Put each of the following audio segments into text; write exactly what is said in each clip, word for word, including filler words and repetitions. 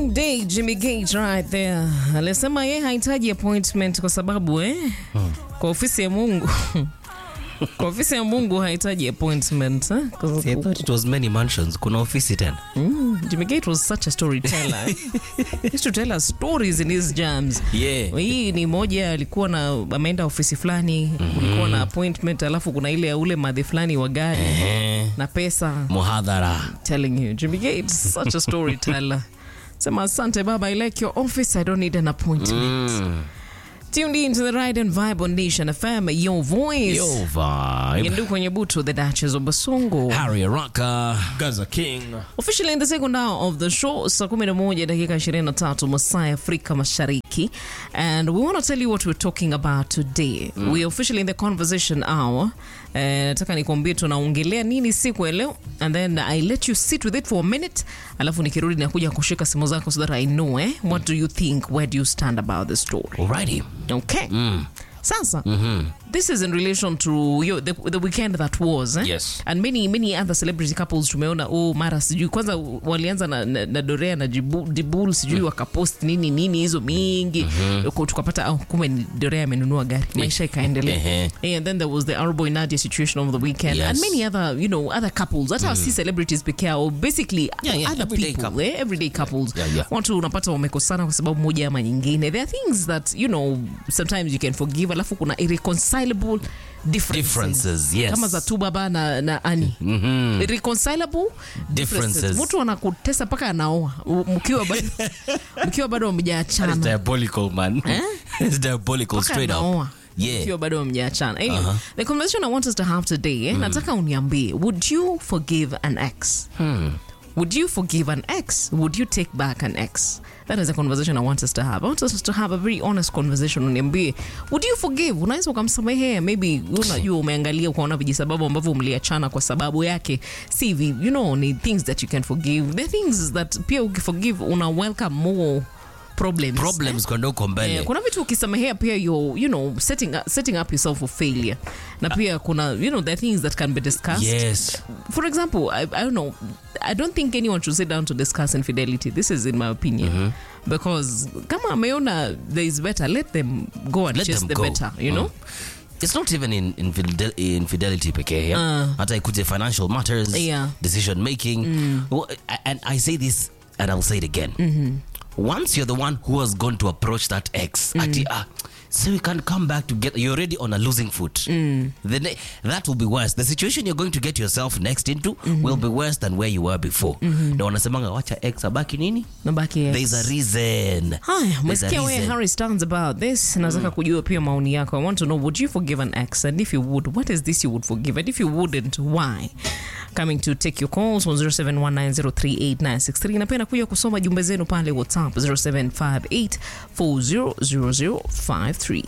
long day, Jimmy Gate right there. Alisema yeye hahitaji appointment kwa sababu eh hmm. kwa ofisi ya Mungu. Kwa ofisi ya Mungu hahitaji appointment. Eh? See, I thought it was many mansions. Kuna ofisi tena. Mm, Jimmy Gate was such a storyteller. He used to tell us stories in his jams. Yeah. Hii ni moja alikuwa na ameenda ofisi fulani, mm-hmm. kulikuwa na appointment, alafu kuna ile ya ule madhi fulani wa gari uh-huh. na pesa. Muhadhara. Telling you, Jimmy Gate such a storyteller. Sema asante baba, I like your office, I don't need an appointment. Mm. Tuned in to the Ride and Vibe on Nation F M, your voice. Your vibe. Yendu kwenye butu, the Duchess of Basongo. Harry Araka. Gaza King. Officially in the second hour of the show, saa kumi na moja dakika ishirini na tatu masaa ya Afrika Mashariki. And we want to tell you what we're talking about today. Mm. We're officially in the conversation hour. Nataka uh, nikwambie tunaongelea nini siku ya leo. And then I let you sit with it for a minute. Alafu nikirudi nakuja kushika simu zako so that I know, eh? What do you think? Where do you stand about the story? Alrighty. Okay. Mm. Sasa, mm-hmm. this is in relation to you know, the, the weekend that was. Eh? Yes. And many many other celebrity couples tumeona, oh, mara sijui. Kwanza walianza na, na, na Dorea na Dibul sijui mm. wakapost nini nini hizo mingi. Mm-hmm. Tukapata, oh, kumbe Dorea amenunua gari. Maisha ikaendelea. Uh-huh. And then there was the Arboy Nadia situation over the weekend. Yes. And many other, you know, other couples. That mm. are see celebrities peke yao. Basically, yeah, yeah, other everyday people. couple. Eh? Everyday couples. Yeah, yeah. Watu unapata wamekosana kwa sababu moja ama nyingine. There are things that, you know, sometimes you can forgive. Alafu kuna irreconcilable differences. Differences, yes. Kama za tu baba na, na Ani. Mm-hmm. Irreconcilable differences. differences. Mtu anakutesa paka anaoa. Mkiwa bado mkiwa bado mjaachana. It's diabolical, man. Eh? It's diabolical, paka straight anaoa. up. Yeah. Mkiwa bado mjaachana. Anyway, uh-huh. the conversation I want us to have today, eh, mm. nataka uniambie, would you forgive an ex? Hmm. Would you forgive an ex? Would you take back an ex? That is a conversation I want us to have. I want us to have a very honest conversation. Uniambie, would you forgive? Unaweza ukamsamehe, maybe unajua umeangalia ukaona vijisababu ambavyo mliachana kwa sababu yake. Si hivi, you know, ni things that you can forgive. The things that pia ukiforgive una welcome more problems. Problems eh? kwa ndo kombele. Yeah, kuna vitu ukisamehea pia you're, you know, setting up, setting up yourself for failure. Na pia kuna, you know, there are things that can be discussed. Yes. For example, I, I don't know, I don't think anyone should sit down to discuss infidelity. This is in my opinion. Mm-hmm. Because kama ameona there is better, let them go and let chase the go. better, you know? It's not even in infidel- infidelity pekee. Yeah? Uh, Hata ikuje financial matters, yeah. decision making. Mm. Well, and I say this and I'll say it again. Mm-hmm. Once you're the one who has gone to approach that ex, mm. ati, ah, so we can come back together. You're already on a losing foot. Mm. Then that will be worse. The situation you're going to get yourself next into mm-hmm. will be worse than where you were before. Mm-hmm. Na wanasemanga wacha ex abaki nini? Nabaki ex. There's a reason. Haya, msikia where Harry stands about this. Nataka kujua pia maoni yako. I want to know, would you forgive an ex? And if you would, what is this you would forgive? And if you wouldn't, why? Coming to take your calls on zero seven one nine zero three eight nine six three. Napenda kuja kusoma jumbe zenu pale WhatsApp zero seven five eight four zero zero zero five three.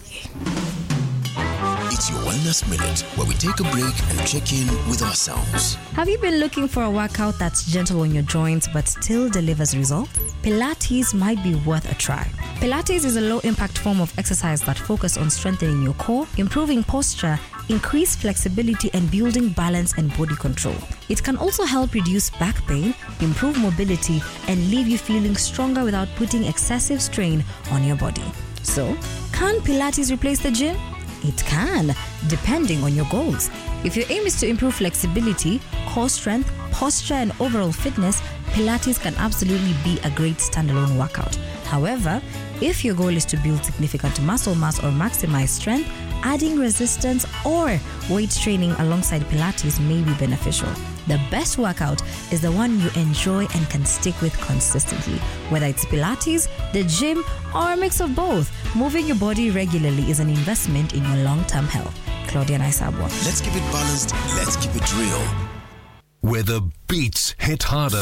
It's your Wellness Minute, where we take a break and check in with ourselves. Have you been looking for a workout that's gentle on your joints but still delivers results? Pilates might be worth a try. Pilates is a low-impact form of exercise that focuses on strengthening your core, improving posture, increase flexibility, and building balance and body control. It can also help reduce back pain, improve mobility, and leave you feeling stronger without putting excessive strain on your body. So, can Pilates replace the gym? It can, depending on your goals. If your aim is to improve flexibility, core strength, posture, and overall fitness, Pilates can absolutely be a great standalone workout. However, if your goal is to build significant muscle mass or maximize strength, adding resistance or weight training alongside Pilates may be beneficial. The best workout is the one you enjoy and can stick with consistently. Whether it's Pilates, the gym, or a mix of both, moving your body regularly is an investment in your long-term health. Claudia Naisabwa. Let's keep it balanced. Let's keep it real. Where the beats hit harder.